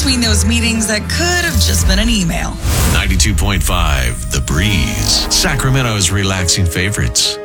between those meetings that could have just been an email. 92.5 The Breeze, Sacramento's relaxing favorites.